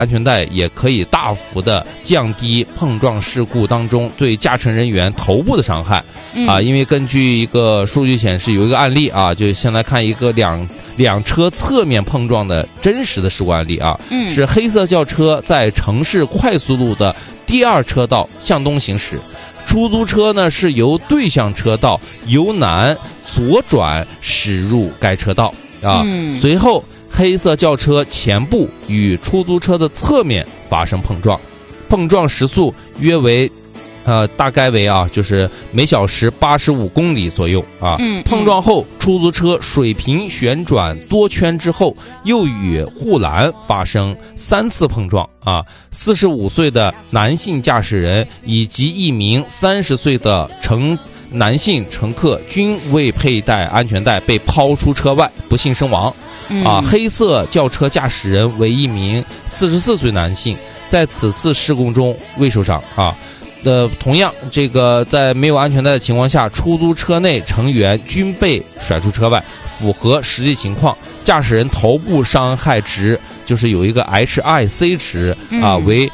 安全带也可以大幅的降低碰撞事故当中对驾乘人员头部的伤害因为根据一个数据显示，有一个案例啊，就先来看一个两车侧面碰撞的真实的事故案例啊，是黑色轿车在城市快速路的第2车道向东行驶，出租车呢是由对向车道由南左转驶入该车道啊，随后黑色轿车前部与出租车的侧面发生碰撞，碰撞时速约为大概为就是每小时85公里左右啊。碰撞后，出租车水平旋转多圈之后，又与护栏发生3次碰撞啊。45岁的男性驾驶人以及一名30岁的男性乘客均未佩戴安全带，被抛出车外，不幸身亡。黑色轿车驾驶人为一名44岁男性，在此次事故中未受伤啊。同样，这个在没有安全带的情况下，出租车内成员均被甩出车外，符合实际情况。驾驶人头部伤害值就是有一个 HIC 值为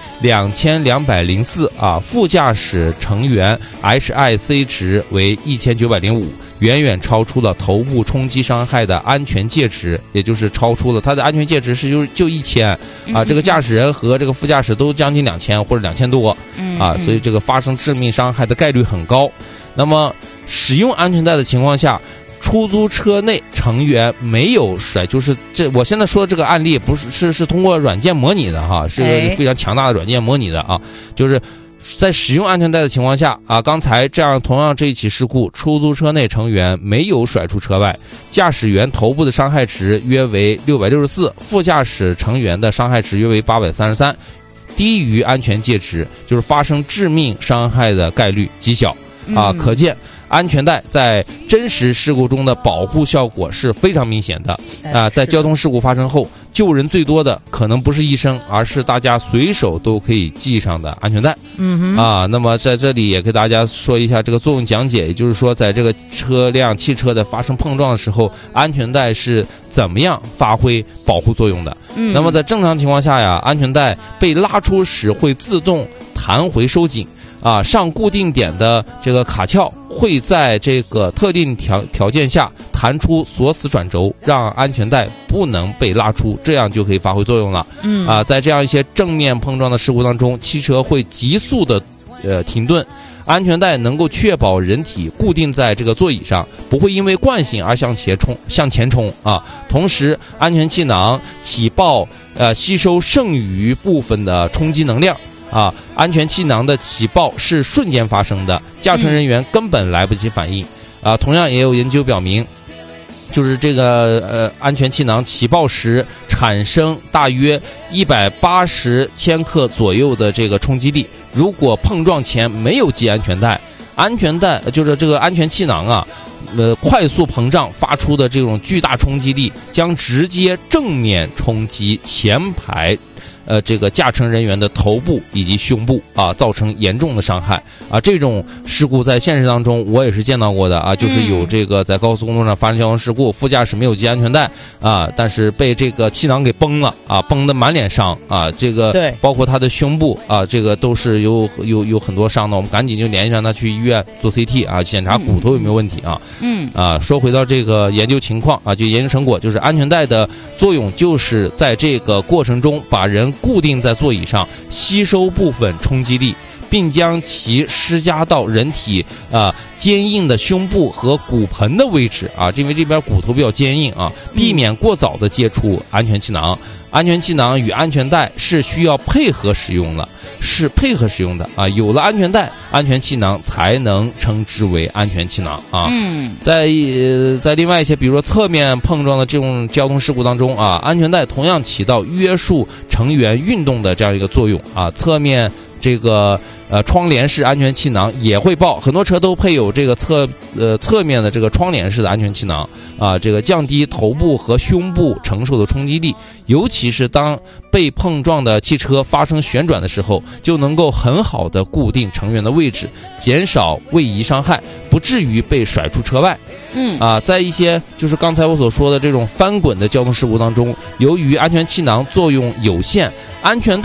2204啊，副驾驶成员 HIC 值为1905，远远超出了头部冲击伤害的安全界值，也就是超出了它的安全界值是就1000啊，这个驾驶人和这个副驾驶都将近2000或者2000多啊，所以这个发生致命伤害的概率很高。那么使用安全带的情况下，出租车内成员没有甩，就是我现在说的这个案例不是通过软件模拟的哈，是个非常强大的软件模拟的啊，就是在使用安全带的情况下啊，刚才同样这一起事故，出租车内成员没有甩出车外，驾驶员头部的伤害值约为664，副驾驶成员的伤害值约为833，低于安全界值，就是发生致命伤害的概率极小啊，可见安全带在真实事故中的保护效果是非常明显的啊！在交通事故发生后，救人最多的可能不是医生，而是大家随手都可以系上的安全带。那么在这里也给大家说一下这个作用讲解，也就是说，在这个汽车的发生碰撞的时候，安全带是怎么样发挥保护作用的。那么在正常情况下呀，安全带被拉出时会自动弹回收紧。上固定点的这个卡锹会在这个特定条件下弹出锁死转轴，让安全带不能被拉出，这样就可以发挥作用了。在这样一些正面碰撞的事故当中，汽车会急速的停顿，安全带能够确保人体固定在这个座椅上，不会因为惯性而向前冲啊。同时，安全气囊起爆吸收剩余部分的冲击能量。安全气囊的起爆是瞬间发生的，驾乘人员根本来不及反应。同样也有研究表明，就是这个安全气囊起爆时产生大约180千克左右的这个冲击力。如果碰撞前没有系安全带，就是这个安全气囊快速膨胀发出的这种巨大冲击力将直接正面冲击前排这个驾乘人员的头部以及胸部造成严重的伤害这种事故在现实当中我也是见到过的就是有这个在高速公路上发生交通事故，副驾驶没有系安全带但是被这个气囊给崩了崩得满脸伤这个包括他的胸部这个都是有很多伤的，我们赶紧就联系上他去医院做 CT 检查骨头有没有问题说回到这个研究情况就研究成果，就是安全带的作用就是在这个过程中把人固定在座椅上，吸收部分冲击力，并将其施加到人体坚硬的胸部和骨盆的位置因为这边骨头比较坚硬避免过早的接触安全气囊。安全气囊与安全带是需要配合使用的，有了安全带，安全气囊才能称之为安全气囊在另外一些比如说侧面碰撞的这种交通事故当中安全带同样起到约束成员运动的这样一个作用侧面这个窗帘式安全气囊也会爆，很多车都配有这个侧面的这个窗帘式的安全气囊这个降低头部和胸部承受的冲击力，尤其是当被碰撞的汽车发生旋转的时候，就能够很好的固定成员的位置，减少位移伤害，不至于被甩出车外。在一些就是刚才我所说的这种翻滚的交通事故当中，由于安全气囊作用有限，安全带